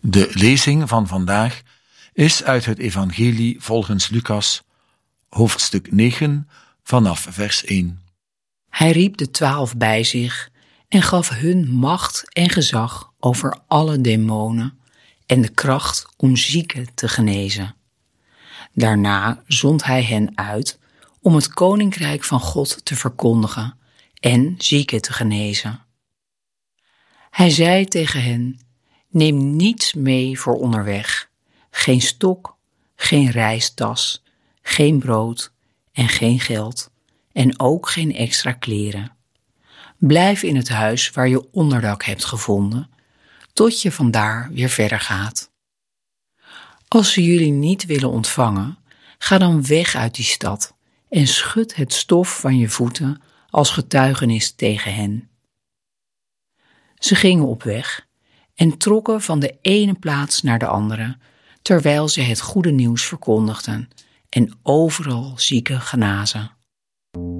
De lezing van vandaag is uit het Evangelie volgens Lucas, hoofdstuk 9, vanaf vers 1. Hij riep de 12 bij zich en gaf hun macht en gezag over alle demonen en de kracht om zieken te genezen. Daarna zond hij hen uit om het koninkrijk van God te verkondigen en zieken te genezen. Hij zei tegen hen: neem niets mee voor onderweg, geen stok, geen reistas, geen brood en geen geld en ook geen extra kleren. Blijf in het huis waar je onderdak hebt gevonden, tot je vandaar weer verder gaat. Als ze jullie niet willen ontvangen, ga dan weg uit die stad en schud het stof van je voeten als getuigenis tegen hen. Ze gingen op weg en trokken van de ene plaats naar de andere, terwijl ze het goede nieuws verkondigden en overal zieken genazen.